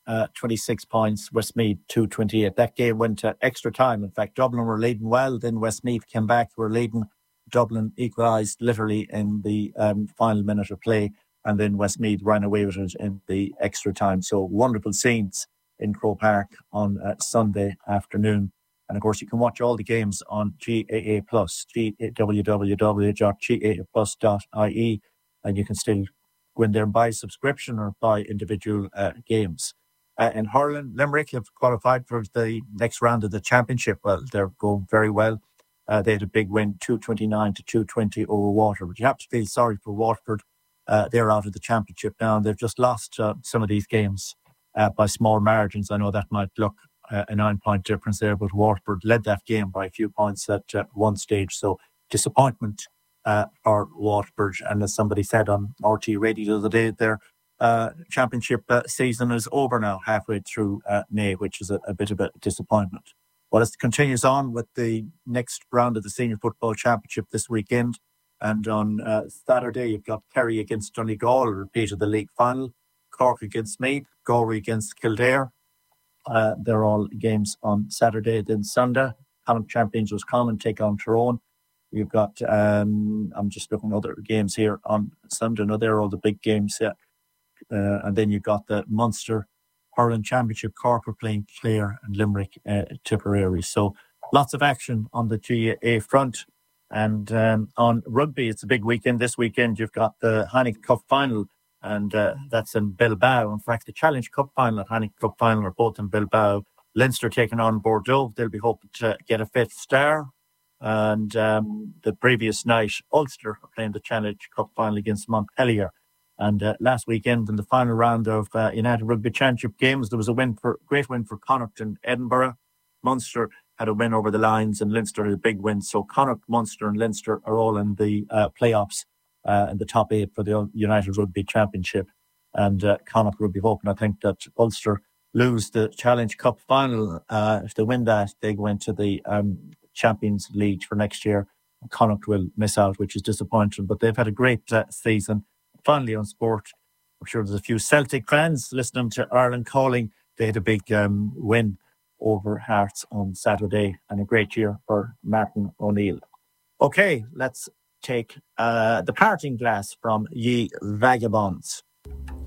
26 points, Westmeath 228. That game went to extra time. In fact, Dublin were leading well, then Westmeath came back, were leading. Dublin equalised literally in the final minute of play, and then Westmeath ran away with it in the extra time. So wonderful scenes in Croke Park on Sunday afternoon. And of course, you can watch all the games on GAA Plus, www.gaaplus.ie, and you can still go in there and buy a subscription or buy individual games. In hurling, Limerick have qualified for the next round of the championship. Well, they're going very well. They had a big win, 229 to 220 over Waterford. But you have to feel sorry for Waterford. They're out of the championship now, and they've just lost some of these games by small margins. I know that might look a 9-point difference there, but Waterford led that game by a few points at one stage. So disappointment for Waterford. And as somebody said on RT Radio the other day, their championship season is over now, halfway through May, which is a bit of a disappointment. Well, it continues on with the next round of the Senior Football Championship this weekend. And on Saturday, you've got Kerry against Donegal, a repeat of the league final. Cork against Meath, Galway against Kildare. They're all games on Saturday. Then Sunday, Connacht champions Roscommon take on Tyrone. You've got, I'm just looking at other games here on Sunday. No, they're all the big games. Yeah. And then you've got the Munster Hurling Championship. Cork are playing Clare and Limerick, Tipperary. So lots of action on the GAA front. And on rugby, it's a big weekend. This weekend, you've got the Heineken Cup final, and that's in Bilbao. In fact, the Challenge Cup final and Heineken Cup final are both in Bilbao. Leinster taking on Bordeaux. They'll be hoping to get a fifth star. And the previous night, Ulster are playing the Challenge Cup final against Montpellier. And last weekend, in the final round of United Rugby Championship games, there was a great win for Connacht in Edinburgh. Munster had a win over the Lions, and Leinster had a big win. So Connacht, Munster and Leinster are all in the playoffs in the top 8 for the United Rugby Championship. And Connacht will be hoping, I think, that Ulster lose the Challenge Cup final. If they win that, they go into the Champions League for next year. Connacht will miss out, which is disappointing. But they've had a great season. Finally, on sport, I'm sure there's a few Celtic fans listening to Ireland Calling. They had a big win over Hearts on Saturday, and a great year for Martin O'Neill. Okay, let's take the parting glass from Ye Vagabonds.